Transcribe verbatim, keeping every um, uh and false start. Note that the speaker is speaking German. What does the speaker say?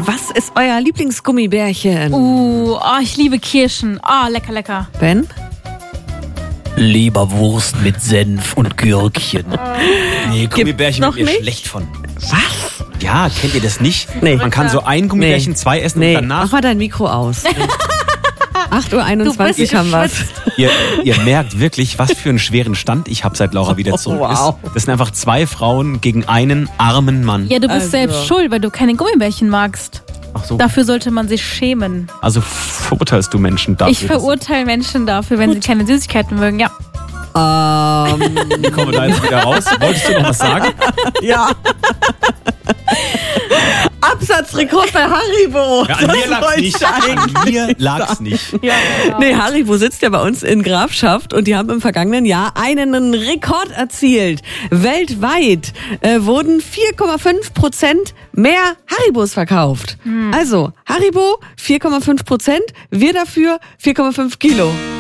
Was ist euer Lieblingsgummibärchen? Uh, oh, ich liebe Kirschen. Oh, lecker, lecker. Ben? Leberwurst mit Senf und Gürkchen. Nee, Gummibärchen noch wird mir nicht? schlecht von. Was? Ja, kennt ihr das nicht? Nee. Man kann so ein Gummibärchen, Nee. zwei essen Nee, und danach... mach mal dein Mikro aus. acht Uhr einundzwanzig Du bist haben wir's. Ihr, ihr merkt wirklich, was für einen schweren Stand ich habe, seit Laura wieder zurück Wow. ist. Das sind einfach zwei Frauen gegen einen armen Mann. Ja, du bist Also. selbst schuld, weil du keine Gummibärchen magst. Ach so. Dafür sollte man sich schämen. Also verurteilst du Menschen dafür? Ich verurteile Menschen dafür, wenn sie keine Süßigkeiten mögen. Ja. Ähm, Wie kommen wir da jetzt wieder raus? Wolltest du noch was sagen? ja. Absatzrekord bei Haribo. Ja, an mir Das lag's wollte nicht. ich eigentlich An mir lag's nicht. Nee, Haribo sitzt ja bei uns in Grafschaft und die haben im vergangenen Jahr einen Rekord erzielt. Weltweit äh, wurden vier Komma fünf Prozent mehr Haribos verkauft. Also, Haribo vier Komma fünf Prozent, wir dafür vier Komma fünf Kilo.